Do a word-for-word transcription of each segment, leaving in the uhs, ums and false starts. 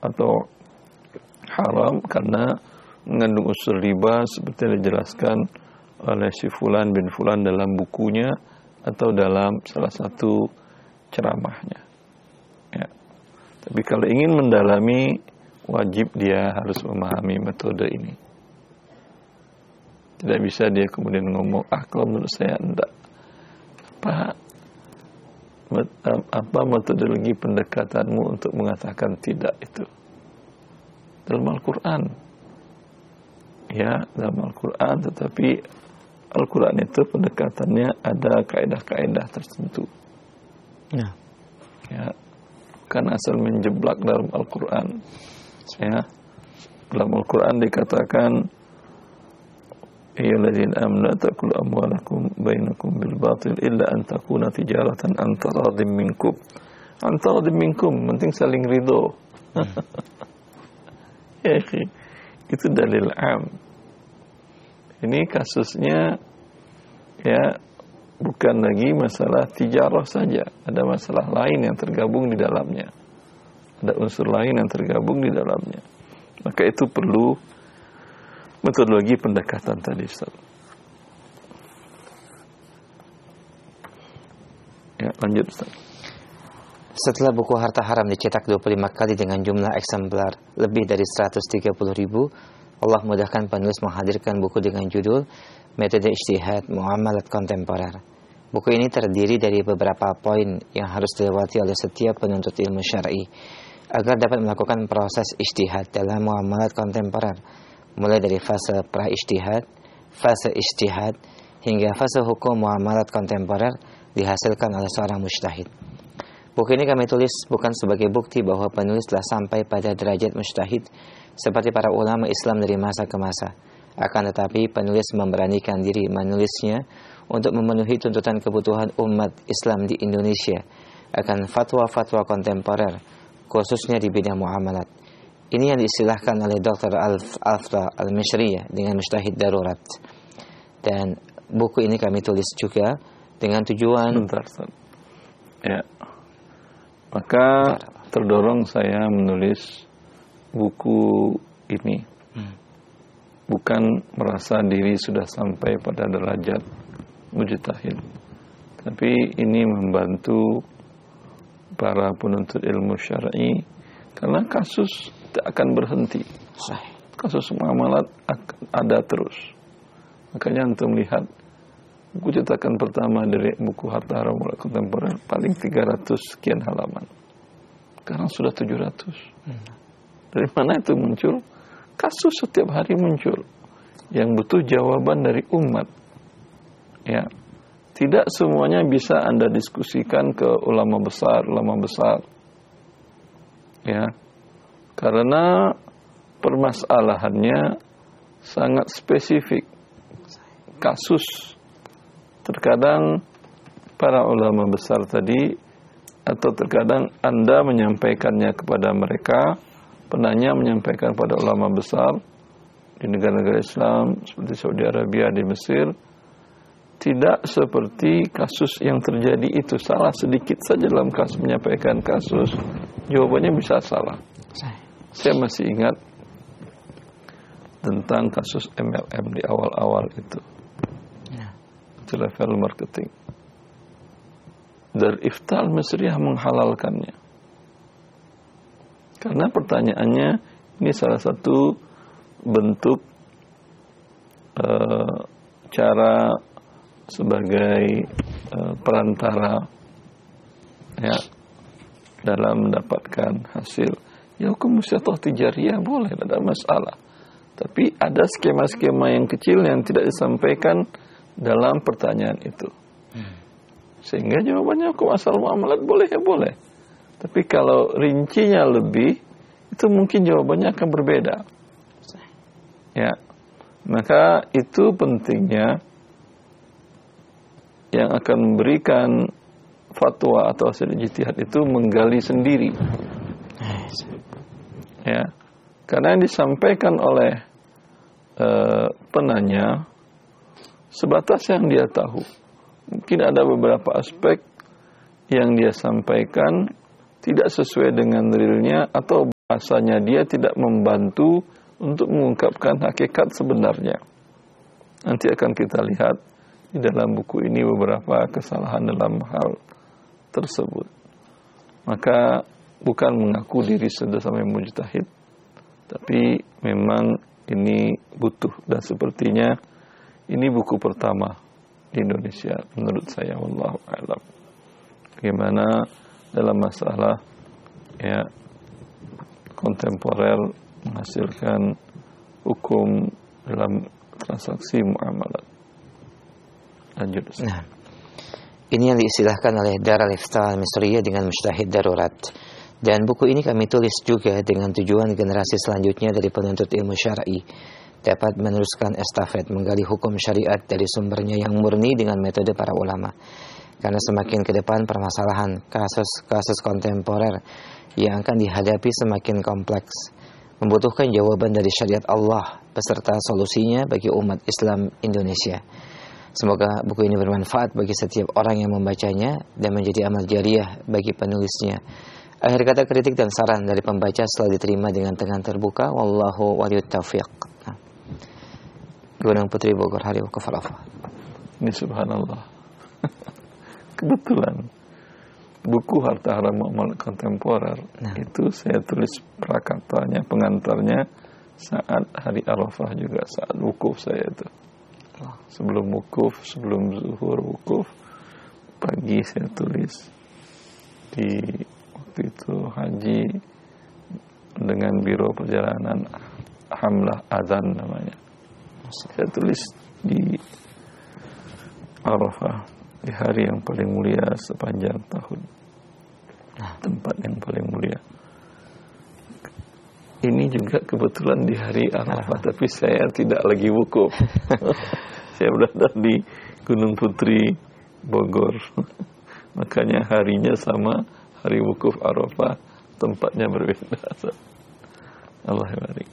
atau haram karena mengandung unsur riba seperti yang dijelaskan oleh si Fulan bin Fulan dalam bukunya atau dalam salah satu ceramahnya. Ya. Tapi kalau ingin mendalami, wajib dia harus memahami metode ini. Tidak bisa dia kemudian ngomong, ah kalau menurut saya enggak. Apa, apa metodologi pendekatanmu untuk mengatakan tidak itu? Dalam Al-Quran. Ya, dalam Al-Quran, tetapi Al-Quran itu pendekatannya ada kaedah-kaedah tertentu. Ya. Ya. Kan asal menjeblak dalam Al-Quran. Ya. Dalam Al-Quran dikatakan, ayyuhalladzina amanu la ta'kulu amwalakum bainakum bil batil illa an takuna tijaratan an taradin minkum. An taradin minkum, penting saling ridho. Ya, itu dalil am. Ini kasusnya ya bukan lagi masalah tijarah saja, ada masalah lain yang tergabung di dalamnya. Ada unsur lain yang tergabung di dalamnya. Maka itu perlu metodologi pendekatan tadi, Ustaz. Ya, lanjut, Ustaz. Setelah buku Harta Haram dicetak dua puluh lima kali dengan jumlah eksemplar lebih dari seratus tiga puluh ribu, Allah mudahkan penulis menghadirkan buku dengan judul Metode Ijtihad Muamalat Kontemporer. Buku ini terdiri dari beberapa poin yang harus dilewati oleh setiap penuntut ilmu syar'i agar dapat melakukan proses ijtihad dalam muamalat kontemporer, mulai dari fase pra-ijtihad, fase ijtihad, hingga fase hukum muamalat kontemporer dihasilkan oleh seorang mujtahid. Buku ini kami tulis bukan sebagai bukti bahwa penulis telah sampai pada derajat mujtahid seperti para ulama Islam dari masa ke masa. Akan tetapi penulis memberanikan diri menulisnya untuk memenuhi tuntutan kebutuhan umat Islam di Indonesia akan fatwa-fatwa kontemporer, khususnya di bidang muamalat. Ini yang diistilahkan oleh Doktor Alfta Al-Mishriyah dengan mujtahid darurat. Dan buku ini kami tulis juga dengan tujuan Bentar, ya. Maka terdorong saya menulis buku ini. Hmm. Bukan merasa diri sudah sampai pada derajat mujtahid, tapi ini membantu para penuntut ilmu syar'i karena kasus tidak akan berhenti. Kasus muamalat akan ada terus. Makanya antum lihat buku cetakan pertama dari buku Harta Haram Muamalat Kontemporer paling tiga ratus sekian halaman. Sekarang sudah tujuh ratus. Hmm. Dari mana itu muncul? Kasus setiap hari muncul yang butuh jawaban dari umat. Ya. Tidak semuanya bisa Anda diskusikan ke ulama besar, ulama besar. Ya. Karena permasalahannya sangat spesifik. Kasus. Terkadang para ulama besar tadi atau terkadang Anda menyampaikannya kepada mereka, penanya menyampaikan pada ulama besar di negara-negara Islam seperti Saudi Arabia, di Mesir, tidak seperti kasus yang terjadi itu. Salah sedikit saja dalam kasus menyampaikan kasus, jawabannya bisa salah. Saya masih ingat tentang kasus M L M di awal-awal itu. Itu level marketing. Dari Iftal Mesriyah menghalalkannya. Karena pertanyaannya, ini salah satu bentuk uh, cara sebagai uh, perantara ya dalam mendapatkan hasil. Ya hukum musyatah tijariyah boleh, tidak ada masalah. Tapi ada skema-skema yang kecil yang tidak disampaikan dalam pertanyaan itu. Hmm. Sehingga jawabannya hukum asal muamalat boleh ya boleh. Tapi kalau rincinya lebih, itu mungkin jawabannya akan berbeda. Ya. Maka itu pentingnya yang akan memberikan fatwa atau hasil ijtihad itu menggali sendiri. Ya. Karena yang disampaikan oleh uh, penanya sebatas yang dia tahu. Mungkin ada beberapa aspek yang dia sampaikan tidak sesuai dengan realnya atau Rasanya dia tidak membantu untuk mengungkapkan hakikat sebenarnya. Nanti akan kita lihat di dalam buku ini beberapa kesalahan dalam hal tersebut. Maka bukan mengaku diri sudah sampai mujtahid, tapi memang ini butuh, dan sepertinya ini buku pertama di Indonesia menurut saya, wallahu a'lam. Bagaimana dalam masalah ya kontemporer menghasilkan hukum dalam transaksi muamalat. Lanjut. Nah, ini yang diistilahkan oleh Darul Ifta Al-Misriyah dengan mujtahid darurat. Dan buku ini kami tulis juga dengan tujuan generasi selanjutnya dari penuntut ilmu syar'i dapat meneruskan estafet menggali hukum syariat dari sumbernya yang murni dengan metode para ulama. Karena semakin ke depan permasalahan kasus-kasus kontemporer yang akan dihadapi semakin kompleks, membutuhkan jawaban dari syariat Allah beserta solusinya bagi umat Islam Indonesia. Semoga buku ini bermanfaat bagi setiap orang yang membacanya dan menjadi amal jariah bagi penulisnya. Akhir kata, kritik dan saran dari pembaca selalu diterima dengan tangan terbuka. Wallahu waliyut taufiq. Nah. Gunung Putri Bogor, hari Wukuf Arafah. Ini subhanallah. Kebetulan buku Harta Haram Muamalat Kontemporer nah. itu saya tulis prakatanya, pengantarnya saat hari Arafah juga, saat wukuf saya itu. Sebelum wukuf, sebelum zuhur wukuf, pagi saya tulis di waktu itu haji dengan Biro Perjalanan Hamlah Adzan namanya. Saya tulis di Arafah, di hari yang paling mulia sepanjang tahun, tempat yang paling mulia. Ini juga kebetulan di hari Arafah, tapi saya tidak lagi wukuf. Saya berada di Gunung Putri Bogor. Makanya harinya sama hari wukuf Arafah, tempatnya berbeda. Allah barik.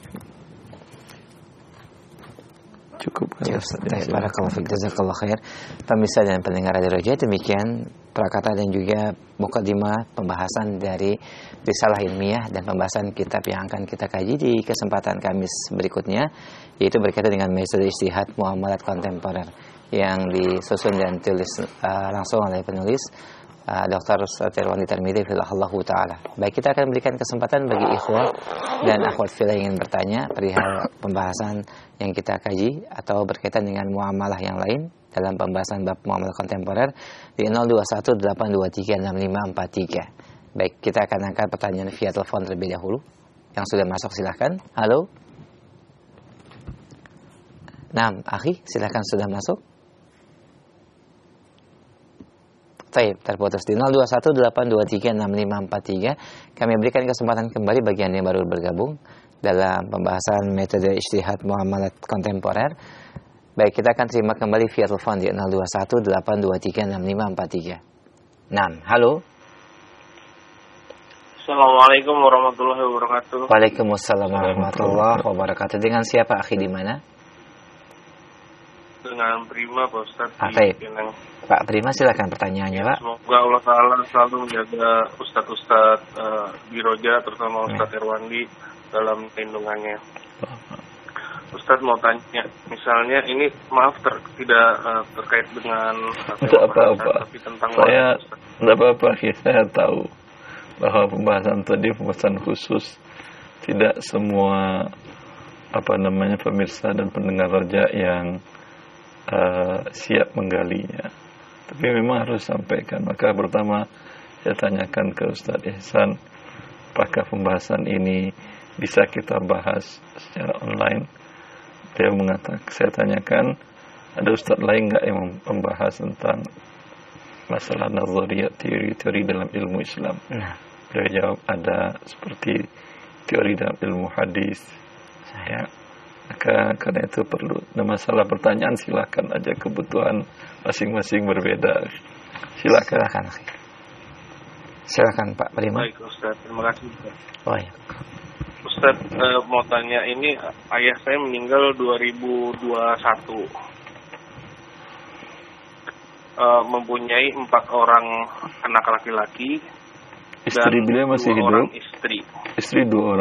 Cukup kan Ustaz. Barakallahu fiik, jazakallahu khair. Pemirsa dan pendengar Radio Roja, demikian prakata dan juga mukadimah pembahasan dari risalah ilmiah dan pembahasan kitab yang akan kita kaji di kesempatan Kamis berikutnya, yaitu berkaitan dengan metode ijtihad muamalat kontemporer yang disusun dan tulis uh, langsung oleh penulis Uh, Doktor Ustaz Irwandi Tirmidzi fillahu taala. Baik, kita akan berikan kesempatan bagi ikhwah dan akhwat fillah yang ingin bertanya perihal pembahasan yang kita kaji atau berkaitan dengan muamalah yang lain dalam pembahasan bab muamalah kontemporer di nol dua satu delapan dua tiga enam lima empat tiga. Baik, kita akan angkat pertanyaan via telepon terlebih dahulu. Yang sudah masuk silahkan. Halo. Naam, akhi, silahkan sudah masuk. Baik, terputus di nol dua satu delapan dua tiga enam lima empat tiga. Kami berikan kesempatan kembali bagi Anda yang baru bergabung dalam pembahasan metode ijtihad muamalat kontemporer. Baik, kita akan terima kembali via telepon di nol dua satu delapan dua tiga enam lima empat tiga. Nah, halo. Assalamualaikum warahmatullahi wabarakatuh. Waalaikumsalam warahmatullahi wabarakatuh. Dengan siapa, akhi, di mana? Dengan Prima, Pak Ustaz. Ah, baik. Pak Prima, silakan pertanyaannya, Pak. Semoga Allah Ta'ala selalu menjaga Ustaz-Ustaz uh, di Roja, terutama Ustaz ya. Irwandi dalam lindungannya. Ustaz mau tanya, misalnya ini maaf ter, tidak uh, terkait dengan tidak apa-apa, tapi tentang saya tidak apa-apa, saya tahu bahwa pembahasan tadi pembahasan khusus, tidak semua apa namanya pemirsa dan pendengar Roja yang uh, siap menggalinya. Tapi memang harus sampaikan. Maka pertama saya tanyakan ke Ustaz Ihsan, apakah pembahasan ini bisa kita bahas secara online? Dia mengatakan, saya tanyakan, ada Ustaz lain nggak yang membahas tentang masalah nazariyat, teori-teori dalam ilmu Islam? Nah. Dia jawab ada, seperti teori dalam ilmu hadis. Ya. Maka karena itu perlu, ada masalah pertanyaan silakan aja, kebutuhan masing-masing berbeda. Silakan. Silakan, silakan Pak Prima. Baik Ustaz, terima kasih. Oh ya. Ustaz, eh, mau tanya, ini ayah saya meninggal dua ribu dua puluh satu, eh, mempunyai empat orang anak laki-laki. Istri beliau masih hidup? Orang istri. Istri dua orang.